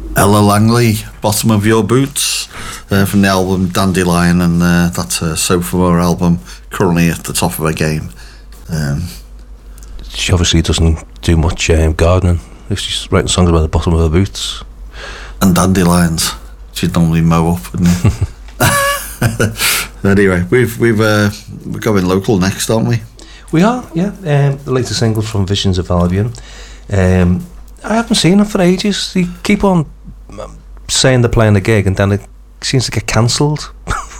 Ella Langley, Bottom of Your Boots, from the album Dandelion, and that's a sophomore album, currently at the top of her game. She obviously doesn't do much gardening. She's writing songs about the bottom of her boots. And dandelions. She'd normally mow up, wouldn't you? Anyway, we're going local next, aren't we? We are, yeah. The latest single from Visions of Albion. I haven't seen them for ages. They keep on saying they're playing a gig and then it seems to get cancelled.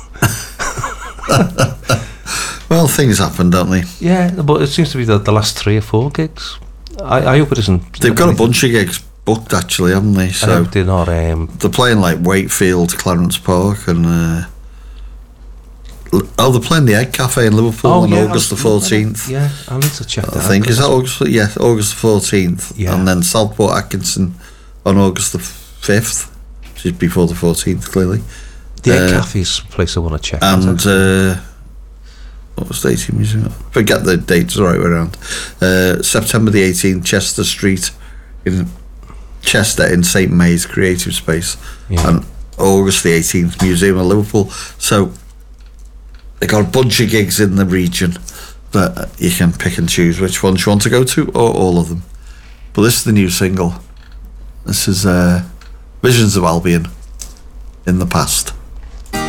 Well, things happen, don't they? Yeah, but it seems to be the last 3 or 4 gigs. I hope it isn't. They've got a bunch of gigs booked, actually, haven't they? So I hope they're not. They're playing like Wakefield, Clarence Park, and they're playing the Egg Cafe in Liverpool on August the 14th. Yeah, I need to check that out. I think is that August? Yeah, August the 14th. Yeah. And then Southport Atkinson on August the 5th, which is before the 14th, clearly. The Egg Cafe is a place I want to check. And what was the 18th museum? Forget the dates right way around. September the 18th, Chester Street in Chester in St May's Creative Space, and August the 18th, Museum of Liverpool. So they got a bunch of gigs in the region that you can pick and choose which ones you want to go to, or all of them. But this is the new single. This is Visions of Albion, In the Past.